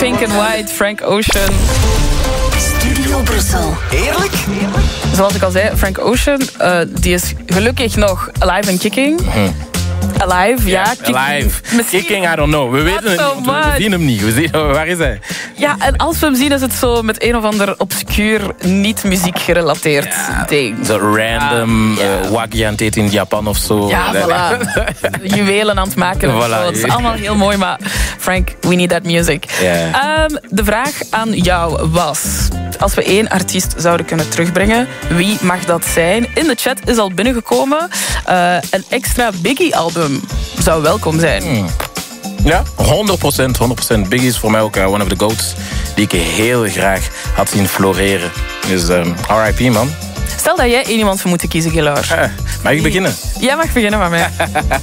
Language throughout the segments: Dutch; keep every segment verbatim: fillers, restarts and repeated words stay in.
Pink and White, Frank Ocean. Studio Brussel. Heerlijk. Zoals ik al zei, Frank Ocean, uh, die is gelukkig nog alive and kicking. Hmm. Alive, ja. Yes, Kicking. alive. Misschien- Kicking, I don't know. We weten het so niet. want We much. zien hem niet. We zien, waar is hij? Ja, en als we hem zien is het zo met een of ander obscuur, niet muziek gerelateerd ding. Zo random, Ja. uh, waggy aan het eten in Japan of zo. Ja, voilà. Juwelen aan het maken. of Voilà. zo. Het is allemaal heel mooi, maar Frank, we need that music. Ja. Um, de vraag aan jou was, als we één artiest zouden kunnen terugbrengen, wie mag dat zijn? In de chat is al binnengekomen. Uh, een extra Biggie-album zou welkom zijn. Hmm. Ja, honderd procent. honderd procent. Biggie is voor mij ook uh, one of the goats die ik heel graag had zien floreren. Dus um, R I P, man. Stel dat jij één iemand voor moet kiezen, Gilaur. Uh, mag ik beginnen? Jij mag beginnen van mij.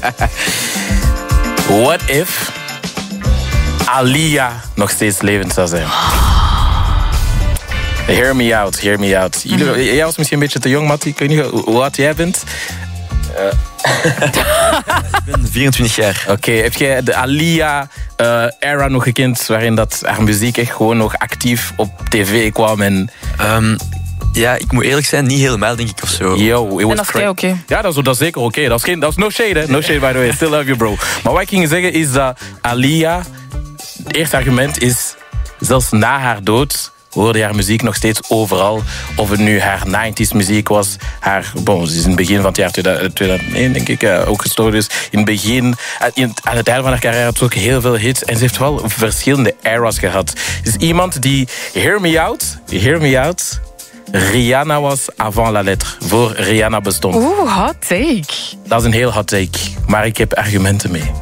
What if Aaliyah nog steeds levend zou zijn? Hear me out, hear me out. Jullie, jij was misschien een beetje te jong, Mattie. Ik weet niet hoe oud jij bent. Ik ben vierentwintig jaar. Oké, okay, heb jij de Aaliyah-era nog gekend, waarin dat haar muziek echt gewoon nog actief op tv kwam en... Um, ja, ik moet eerlijk zijn, niet helemaal, denk ik, of zo. Yo, it was En dat is cra- oké. Ja, dat is, dat is zeker oké. Okay. Dat is geen, dat is no shade, hè. No shade, by the way. Still love you, bro. Maar wat ik ging zeggen is dat Aaliyah... Het eerste argument is, zelfs na haar dood hoorde je haar muziek nog steeds overal. Of het nu haar nineties muziek was. Haar, bon, ze is in het begin van het jaar tweeduizend één, denk ik, uh, ook gestorven. Dus in het begin, in, aan het einde van haar carrière had ze ook heel veel hits. En ze heeft wel verschillende eras gehad. Dus iemand die, hear me out, hear me out... Rihanna was avant la lettre. Voor Rihanna bestond. Oeh, hot take. Dat is een heel hot take. Maar ik heb argumenten mee.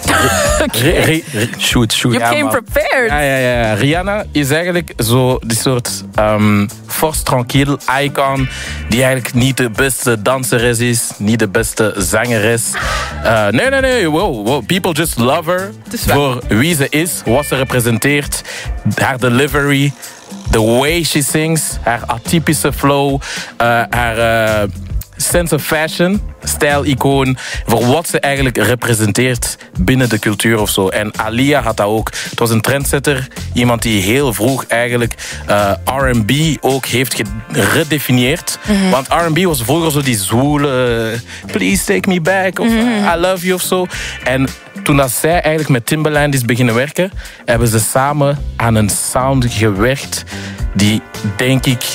Ri- ri- ri- Shoot, shoot. You Ja, came man. prepared. Ja, ja, ja. Rihanna is eigenlijk zo die soort um, force tranquille icon die eigenlijk niet de beste danseres is, niet de beste zangeres. Uh, nee, nee, nee. Wow, wow. People just love her is waar. voor wie ze is, wat ze representeert, haar delivery, the way she sings, haar atypische flow, uh, haar uh, sense of fashion, stijl-icoon, voor wat ze eigenlijk representeert binnen de cultuur of zo. En Aaliyah had dat ook. Het was een trendsetter, iemand die heel vroeg eigenlijk uh, R en B ook heeft geredefinieerd. Mm-hmm. Want R en B was vroeger zo die zwoele, uh, please take me back, of mm-hmm. I love you of zo. En toen dat zij eigenlijk met Timbaland is beginnen werken, hebben ze samen aan een sound gewerkt die, denk ik,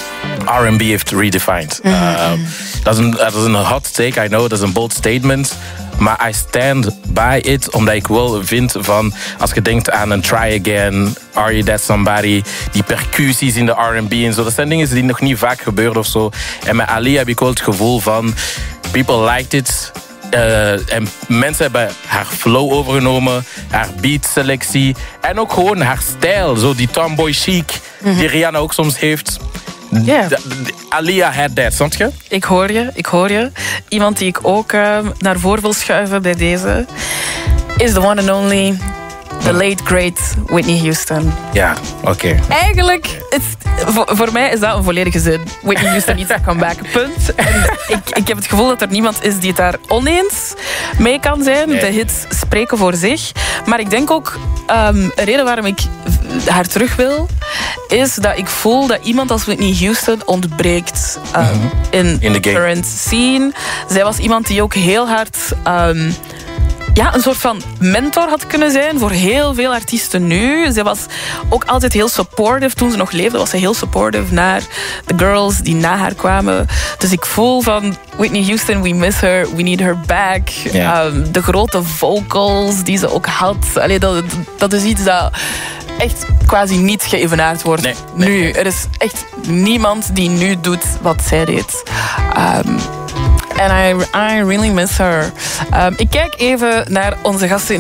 R en B heeft redefined. Mm-hmm. Uh, dat, is een, dat is een hot take, I know, dat is een bold statement. Maar I stand by it, omdat ik wel vind van... Als je denkt aan een Try Again, Are You That Somebody... Die percussies in de R en B en zo. Dat zijn dingen die nog niet vaak gebeuren of zo. En met Ali heb ik wel het gevoel van... People liked it... Uh, en mensen hebben haar flow overgenomen, haar beatselectie en ook gewoon haar stijl, zo die tomboy chic mm-hmm. die Rihanna ook soms heeft. Yeah. Aaliyah had that, snap je? Ik hoor je, ik hoor je. Iemand die ik ook uh, naar voren wil schuiven bij deze is the one and only, the late great Whitney Houston. Ja, oké. Okay. Eigenlijk, het, voor, voor mij is dat een volledige zin. Whitney Houston needs to come back, punt. En ik, ik heb het gevoel dat er niemand is die het daar oneens mee kan zijn. Nee. De hits spreken voor zich. Maar ik denk ook, um, een reden waarom ik haar terug wil, is dat ik voel dat iemand als Whitney Houston ontbreekt um, mm-hmm. in, in de current scene. Zij was iemand die ook heel hard... Um, ja, een soort van mentor had kunnen zijn voor heel veel artiesten nu. Zij was ook altijd heel supportive. Toen ze nog leefde, was ze heel supportive naar de girls die na haar kwamen. Dus ik voel van Whitney Houston, we miss her, we need her back. Ja. Um, de grote vocals die ze ook had. Allee, dat, dat is iets dat echt quasi niet geëvenaard wordt. Nee, nee, nu, nee. er is echt niemand die nu doet wat zij deed. Um, And I, I really miss her. Um, ik kijk even naar onze gasten